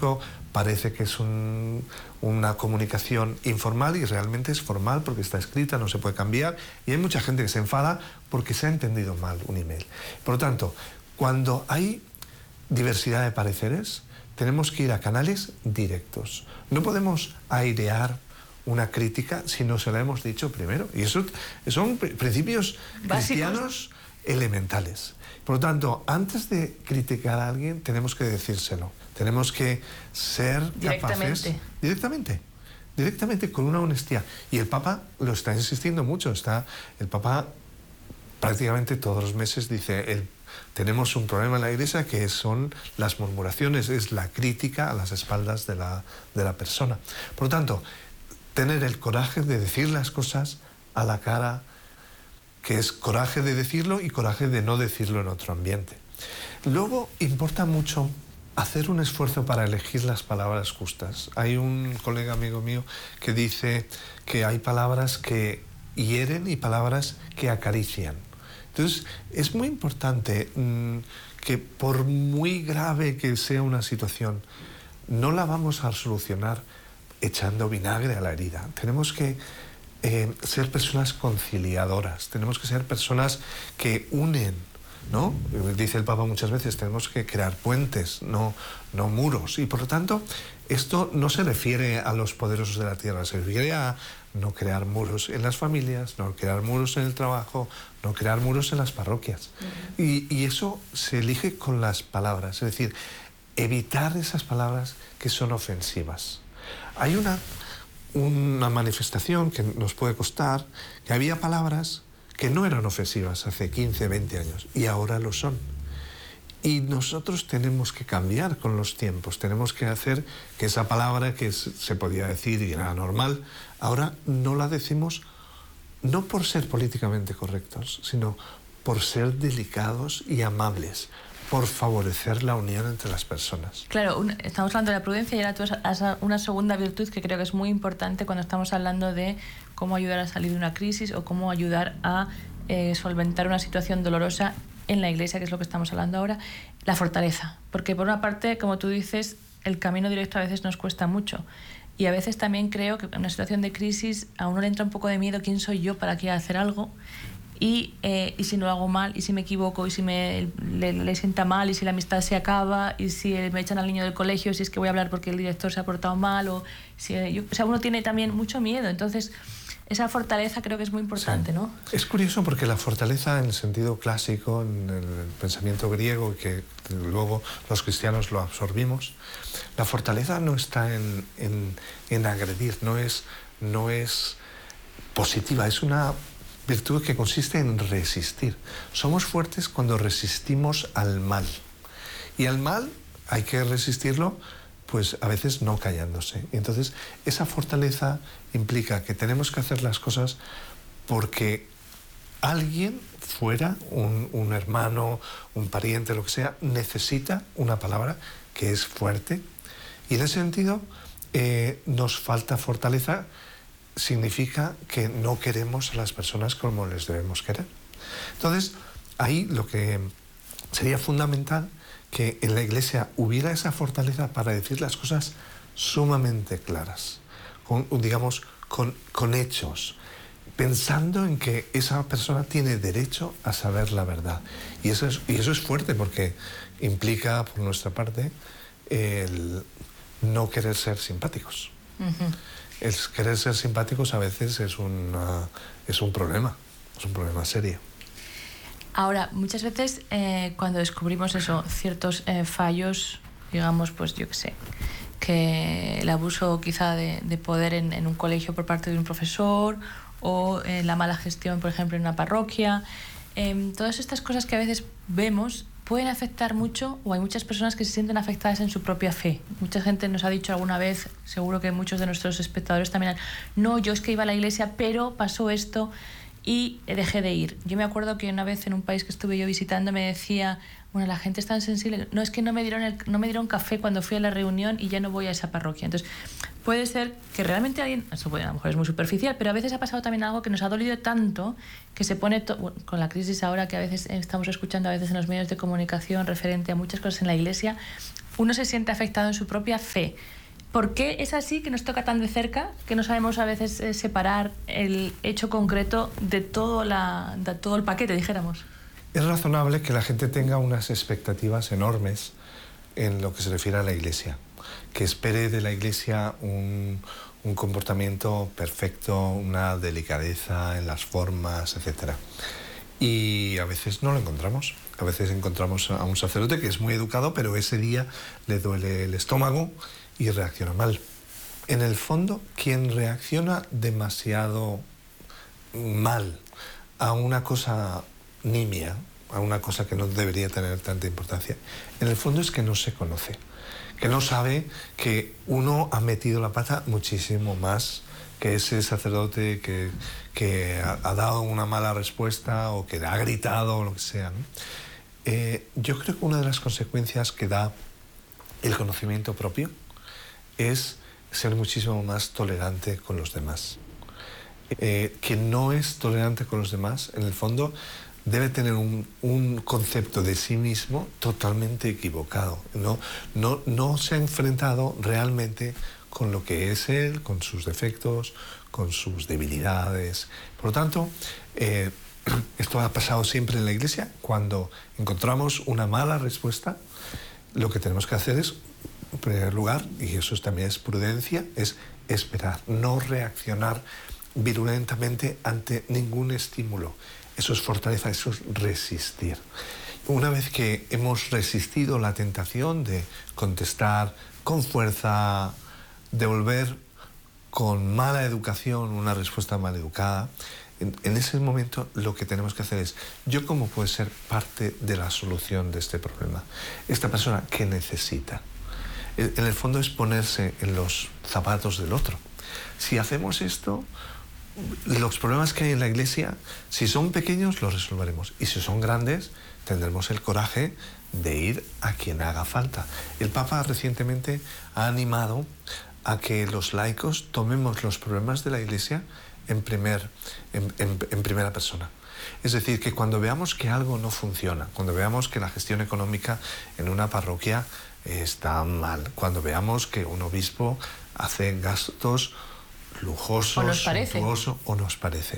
público parece que es una comunicación informal y realmente es formal porque está escrita, no se puede cambiar, y hay mucha gente que se enfada porque se ha entendido mal un email. Por lo tanto, cuando hay diversidad de pareceres, tenemos que ir a canales directos. No podemos airear una crítica si no se la hemos dicho primero. Y eso son principios cristianos elementales. Por lo tanto, antes de criticar a alguien, tenemos que decírselo. Tenemos que ser capaces... Directamente, con una honestidad. Y el Papa lo está insistiendo mucho. El Papa prácticamente todos los meses dice... Tenemos un problema en la Iglesia que son las murmuraciones, es la crítica a las espaldas de la persona. Por lo tanto, tener el coraje de decir las cosas a la cara, que es coraje de decirlo y coraje de no decirlo en otro ambiente. Luego, importa mucho hacer un esfuerzo para elegir las palabras justas. Hay un colega amigo mío que dice que hay palabras que hieren y palabras que acarician. Entonces, es muy importante que por muy grave que sea una situación, no la vamos a solucionar echando vinagre a la herida. Tenemos que ser personas conciliadoras, tenemos que ser personas que unen, ¿no? Dice el Papa muchas veces, tenemos que crear puentes, no muros. Y por lo tanto, esto no se refiere a los poderosos de la tierra, se refiere a no crear muros en las familias, no crear muros en el trabajo, no crear muros en las parroquias. Y eso se elige con las palabras, es decir, evitar esas palabras que son ofensivas. Hay una manifestación que nos puede costar, que había palabras que no eran ofensivas hace 15, 20 años, y ahora lo son. Y nosotros tenemos que cambiar con los tiempos, tenemos que hacer que esa palabra que se podía decir y era normal, ahora no la decimos no por ser políticamente correctos, sino por ser delicados y amables, por favorecer la unión entre las personas. Claro, estamos hablando de la prudencia y ahora tú has una segunda virtud que creo que es muy importante cuando estamos hablando de cómo ayudar a salir de una crisis o cómo ayudar a solventar una situación dolorosa en la Iglesia, que es lo que estamos hablando ahora, la fortaleza. Porque por una parte, como tú dices, el camino directo a veces nos cuesta mucho. Y a veces también creo que en una situación de crisis a uno le entra un poco de miedo, ¿quién soy yo para que hacer algo? Y si no lo hago mal, y si me equivoco, y si le sienta mal, y si la amistad se acaba, y si me echan al niño del colegio, si es que voy a hablar porque el director se ha portado mal, o sea, uno tiene también mucho miedo. Entonces, esa fortaleza creo que es muy importante, sí, ¿no? Es curioso porque la fortaleza en el sentido clásico, en el pensamiento griego, que luego los cristianos lo absorbimos, la fortaleza no está en agredir, no es positiva, es una virtud que consiste en resistir. Somos fuertes cuando resistimos al mal. Y al mal hay que resistirlo, pues a veces no callándose. Entonces, esa fortaleza implica que tenemos que hacer las cosas porque alguien fuera, un hermano, un pariente, lo que sea, necesita una palabra que es fuerte. Y en ese sentido, nos falta fortaleza. Significa que no queremos a las personas como les debemos querer. Entonces, ahí lo que sería fundamental que en la Iglesia hubiera esa fortaleza para decir las cosas sumamente claras, con hechos, pensando en que esa persona tiene derecho a saber la verdad. Y eso es fuerte porque implica, por nuestra parte, el no querer ser simpáticos. El querer ser simpáticos a veces es un problema serio. Ahora, muchas veces cuando descubrimos ciertos fallos, digamos, pues yo qué sé, que el abuso quizá de poder en un colegio por parte de un profesor o la mala gestión, por ejemplo, en una parroquia, todas estas cosas que a veces vemos pueden afectar mucho, o hay muchas personas que se sienten afectadas en su propia fe. Mucha gente nos ha dicho alguna vez, seguro que muchos de nuestros espectadores también, no, yo es que iba a la iglesia, pero pasó esto y dejé de ir. Yo me acuerdo que una vez en un país que estuve yo visitando me decía, bueno, la gente es tan sensible, no, es que no me dieron café cuando fui a la reunión y ya no voy a esa parroquia. Entonces, puede ser que realmente alguien, eso puede, a lo mejor es muy superficial, pero a veces ha pasado también algo que nos ha dolido tanto que se pone, bueno, con la crisis ahora que a veces estamos escuchando a veces en los medios de comunicación referente a muchas cosas en la Iglesia, uno se siente afectado en su propia fe. ¿Por qué es así que nos toca tan de cerca que no sabemos a veces separar el hecho concreto de todo el paquete, dijéramos? Es razonable que la gente tenga unas expectativas enormes en lo que se refiere a la Iglesia, que espere de la Iglesia un comportamiento perfecto, una delicadeza en las formas, etc. Y a veces no lo encontramos. A veces encontramos a un sacerdote que es muy educado, pero ese día le duele el estómago y reacciona mal. En el fondo, quien reacciona demasiado mal a una cosa nimia, a una cosa que no debería tener tanta importancia, en el fondo es que no se conoce, que no sabe que uno ha metido la pata muchísimo más que ese sacerdote que ha dado una mala respuesta o que ha gritado o lo que sea, ¿no? Yo creo que una de las consecuencias que da el conocimiento propio es ser muchísimo más tolerante con los demás. Quien no es tolerante con los demás, en el fondo, debe tener un concepto de sí mismo totalmente equivocado. No se ha enfrentado realmente con lo que es él, con sus defectos, con sus debilidades. Por lo tanto, esto ha pasado siempre en la Iglesia. Cuando encontramos una mala respuesta, lo que tenemos que hacer es, en primer lugar, y eso también es prudencia, es esperar, no reaccionar virulentamente ante ningún estímulo. Eso es fortaleza, eso es resistir. Una vez que hemos resistido la tentación de contestar con fuerza, devolver con mala educación una respuesta mal educada, en ese momento lo que tenemos que hacer es, ¿yo cómo puedo ser parte de la solución de este problema? Esta persona, ¿qué necesita? En el fondo es ponerse en los zapatos del otro. Si hacemos esto, los problemas que hay en la Iglesia, si son pequeños, los resolveremos. Y si son grandes, tendremos el coraje de ir a quien haga falta. El Papa recientemente ha animado a que los laicos tomemos los problemas de la Iglesia en primera persona. Es decir, que cuando veamos que algo no funciona, cuando veamos que la gestión económica en una parroquia está mal, cuando veamos que un obispo hace gastos lujosos, suntuosos, o nos parece,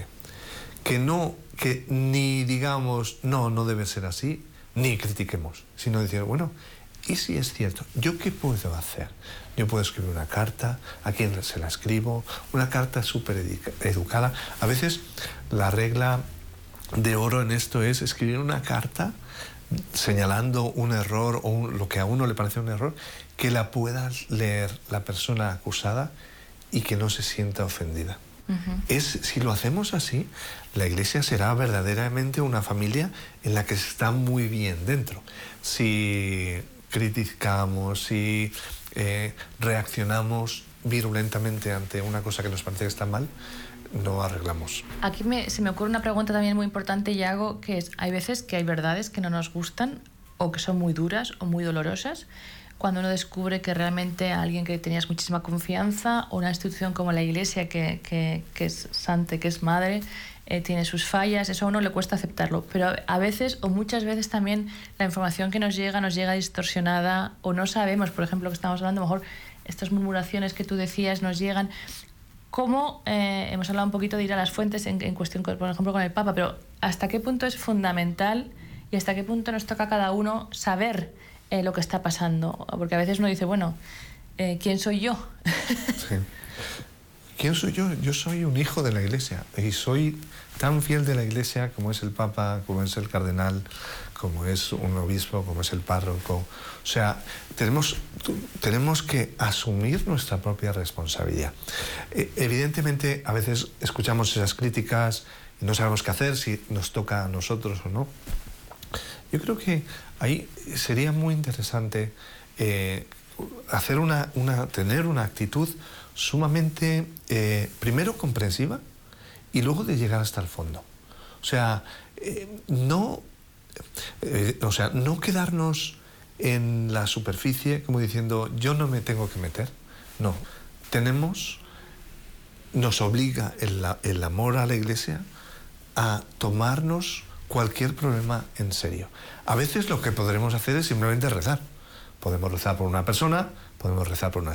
que ni digamos no debe ser así, ni critiquemos, sino decir, bueno, ¿y si es cierto? ¿Yo qué puedo hacer? Yo puedo escribir una carta, ¿a quién se la escribo? Una carta súper educada. A veces la regla de oro en esto es escribir una carta señalando un error o lo que a uno le parece un error, que la pueda leer la persona acusada y que no se sienta ofendida. Si lo hacemos así, la Iglesia será verdaderamente una familia en la que se está muy bien dentro. Si criticamos, si reaccionamos virulentamente ante una cosa que nos parece que está mal, no arreglamos. Aquí se me ocurre una pregunta también muy importante, Yago, que es, hay veces que hay verdades que no nos gustan o que son muy duras o muy dolorosas, cuando uno descubre que realmente alguien que tenías muchísima confianza o una institución como la Iglesia, que es santa, que es madre, tiene sus fallas, eso a uno le cuesta aceptarlo. Pero a veces, o muchas veces también, la información que nos llega distorsionada, o no sabemos, por ejemplo, que estamos hablando, a lo mejor estas murmuraciones que tú decías nos llegan. ¿Cómo, hemos hablado un poquito de ir a las fuentes en cuestión, por ejemplo, con el Papa, pero hasta qué punto es fundamental y hasta qué punto nos toca a cada uno saber lo que está pasando? Porque a veces uno dice, bueno, ¿quién soy yo? Sí. ¿Quién soy yo? Yo soy un hijo de la Iglesia y soy tan fiel de la Iglesia como es el Papa, como es el cardenal, como es un obispo, como es el párroco. O sea, tenemos que asumir nuestra propia responsabilidad. Evidentemente, a veces escuchamos esas críticas y no sabemos qué hacer, si nos toca a nosotros o no. Yo creo que ahí sería muy interesante tener una actitud sumamente, primero comprensiva y luego de llegar hasta el fondo. O sea, no quedarnos en la superficie como diciendo yo no me tengo que meter. No, nos obliga el amor a la Iglesia a tomarnos cualquier problema en serio. A veces lo que podremos hacer es simplemente rezar Podemos rezar por una persona, podemos rezar por una